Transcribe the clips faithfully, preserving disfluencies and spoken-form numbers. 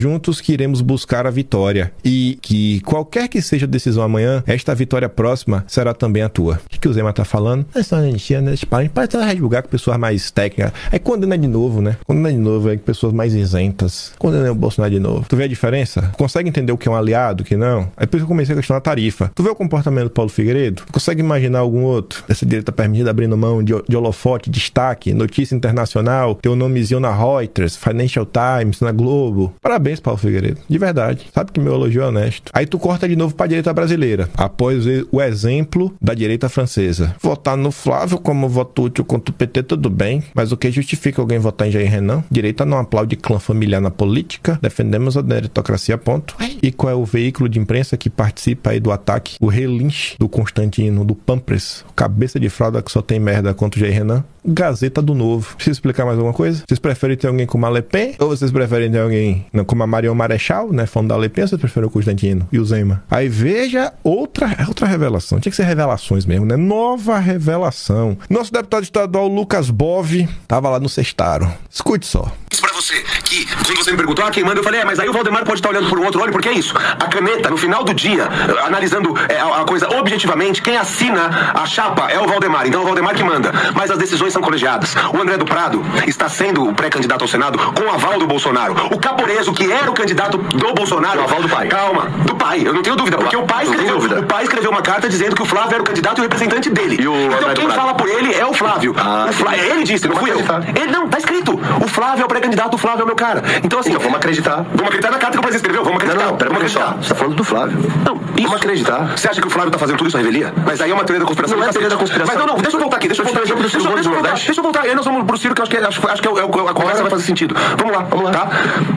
juntos que iremos buscar a vitória e que qualquer que seja a decisão amanhã, esta vitória próxima será também a tua. O que, que o Zema tá falando? É só a gente, né? Para divulgar com pessoas mais técnicas. Aí condena de novo, né? Condena de novo aí com pessoas mais isentas. Condena o Bolsonaro de novo. Tu vê a diferença? Consegue entender o que é um aliado, o que não? Aí depois eu comecei a questionar a tarifa. Tu vê o comportamento do Paulo Figueiredo? Tu consegue imaginar algum outro dessa direita permitida abrindo mão de, de holofote, destaque, notícia internacional, teu nomezinho na Reuters, Financial Times, na Globo? Parabéns, Paulo Figueiredo. De verdade. Sabe que meu elogio é honesto. Aí tu corta de novo pra direita brasileira. Após o exemplo da direita francesa. Votar no Flávio como voto útil contra o P T, tudo bem. Mas o que justifica alguém votar em Jair Renan? Direita não aplaude clã familiar na política. Defendemos a meritocracia, ponto. E qual é o veículo de imprensa que participa aí do ataque? O relinche do Constantino, do Pampres. Cabeça de fralda que só tem merda contra o Jair Renan. Gazeta do Novo. Precisa explicar mais alguma coisa? Vocês preferem ter alguém como a Le Pen? Ou vocês preferem ter alguém não, como a Marion Marechal, né? Falando da Le Pen, ou vocês preferem o Constantino e o Zema? Aí veja outra, outra revelação. Tinha que ser revelações mesmo, né? Nova revelação. Nosso deputado estadual Lucas Bove tava lá no Sestaro. Escute só. Isso pra você, que quando você me perguntou, ah, quem manda, eu falei, é, mas aí o Valdemar pode estar olhando por um outro olho, porque é isso. A caneta, no final do dia, analisando é, a, a coisa objetivamente, quem assina a chapa é o Valdemar, então é o Valdemar que manda. Mas as decisões são colegiadas. O André do Prado está sendo o pré-candidato ao Senado com o aval do Bolsonaro. O Caporeso, que era o candidato do Bolsonaro... O aval do pai. Calma, do pai, eu não tenho dúvida, porque o pai escreveu, o pai escreveu uma carta dizendo que o Flávio era o candidato e o representante dele. E o então André quem fala por ele é o Flávio. Ah, o Flávio ele disse, não fui eu. Ele não, tá escrito. O Flávio é o pré-candidato, o Flávio é o meu cara. Então assim... Então vamos acreditar. Vamos acreditar na carta que o presidente escreveu, vamos acreditar. Não, não, pera, vamos acreditar. Você tá falando do Flávio. Não, isso. Vamos acreditar. Você acha que o Flávio tá fazendo tudo isso à revelia? Mas aí é uma teoria da conspiração. Não é teoria da conspiração. Mas não, não, deixa eu voltar aqui, deixa eu voltar aqui. Deixa, deixa, deixa, eu voltar, deixa eu voltar. Aí nós vamos pro Ciro, que eu acho que, acho, acho que é, é, a conversa vai fazer sentido. Vamos lá, vamos lá. Tá?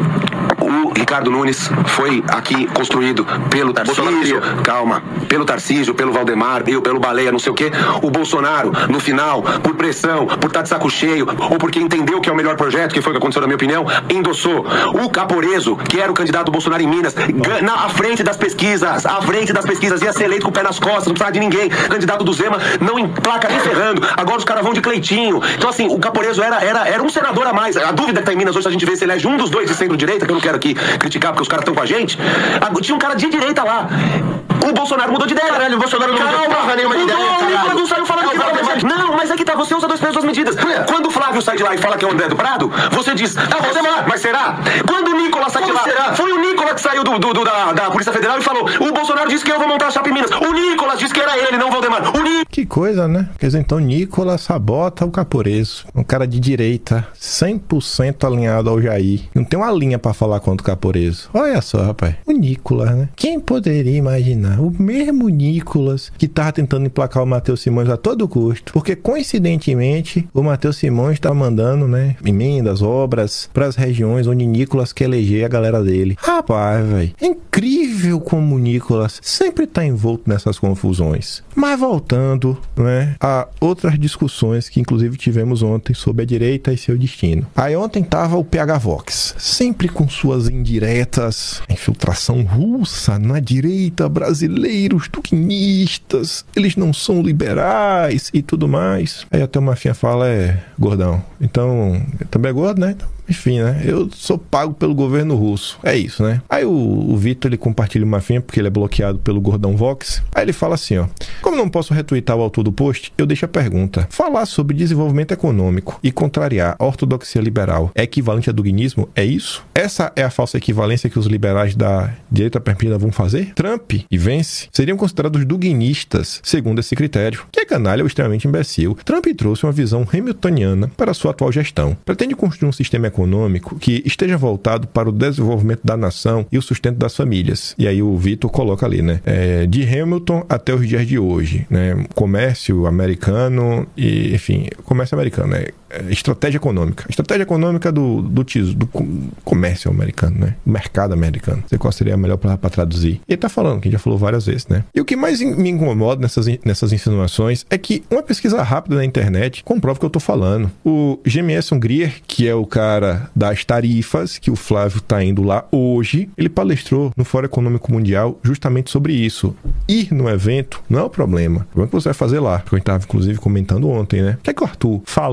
O Ricardo Nunes foi aqui construído pelo Tarcísio, calma, pelo Tarcísio, pelo Valdemar, eu, pelo Baleia, não sei o quê. O Bolsonaro, no final, por pressão, por estar de saco cheio, ou porque entendeu que é o melhor projeto, que foi o que aconteceu na minha opinião, endossou. O Caporeso, que era o candidato do Bolsonaro em Minas, na à frente das pesquisas, à frente das pesquisas, ia ser eleito com o pé nas costas, não precisava de ninguém. Candidato do Zema não emplaca nem ferrando. Agora os caras vão de Cleitinho. Então, assim, o Caporeso era, era, era um senador a mais. A dúvida que tá em Minas hoje, a gente vê se ele é um dos dois de centro-direita, que eu não quero aqui criticar porque os caras estão com a gente. Tinha um cara de direita lá. O Bolsonaro mudou de ideia. Caralho, o Bolsonaro não mudou porra nenhuma de ideia. Quando não saiu falando que Valdemar. Não, mas é que tá, você usa dois pesos, duas medidas. Quando o Flávio sai de lá e fala que é o André do Prado, você diz, ah, Valdemar, mas será? Quando o Nicolas sai de lá, será? Foi o Nicolas que saiu do, do, do, da, da Polícia Federal e falou, o Bolsonaro disse que eu vou montar a chapa em Minas. O Nicolas disse que era ele, não o Valdemar. O Nicolas... Que coisa, né? Quer dizer, então Nicolas sabota o Caporeso. Um cara de direita, cem por cento alinhado ao Jair. Não tem uma linha pra falar contra o Caporeso. Olha só, rapaz. O Nicolas, né? Quem poderia imaginar? O mesmo Nicolas que tava tentando emplacar o Matheus Simões a todo custo. Porque, coincidentemente, o Matheus Simões tá mandando, né, emendas, obras pras regiões onde Nicolas quer eleger a galera dele. Rapaz, velho. É incrível como o Nicolas sempre tá envolto nessas confusões. Mas voltando, né, a outras discussões que inclusive tivemos ontem sobre a direita e seu destino. Aí ontem tava o P H Vox, sempre com suas indiretas, infiltração russa na direita brasileira, os tuquinistas, eles não são liberais e tudo mais. Aí até o Mafinha fala, é, gordão, então, também é gordo, né? Então, enfim, né? Eu sou pago pelo governo russo. É isso, né? Aí o, o Vitor, ele compartilha uma finha porque ele é bloqueado pelo Gordão Vox. Aí ele fala assim, ó. Como não posso retweetar o autor do post, eu deixo a pergunta. Falar sobre desenvolvimento econômico e contrariar a ortodoxia liberal é equivalente a duguinismo? É isso? Essa é a falsa equivalência que os liberais da direita permitida vão fazer? Trump e Vence seriam considerados duguinistas, segundo esse critério, que é canalha ou extremamente imbecil. Trump trouxe uma visão hamiltoniana para a sua atual gestão. Pretende construir um sistema econômico que esteja voltado para o desenvolvimento da nação e o sustento das famílias. E aí o Vitor coloca ali, né? É, de Hamilton até os dias de hoje, né? Comércio americano e, enfim, comércio americano, né? Estratégia econômica. Estratégia econômica do, do, do, do comércio americano, né? Mercado americano. Não sei qual seria a melhor palavra para traduzir. E ele tá falando, que a gente já falou várias vezes, né? E o que mais me incomoda nessas, nessas insinuações é que uma pesquisa rápida na internet comprova o que eu tô falando. O Gemerson Grier, que é o cara das tarifas, que o Flávio tá indo lá hoje, ele palestrou no Fórum Econômico Mundial justamente sobre isso. Ir no evento não é o problema. O problema é que você vai fazer lá. Que eu estava, inclusive, comentando ontem, né? O que é que o Arthur falou em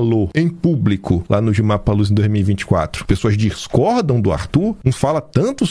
público lá no Gilmar Paluso em dois mil e vinte e quatro. Pessoas discordam do Arthur, não fala tanto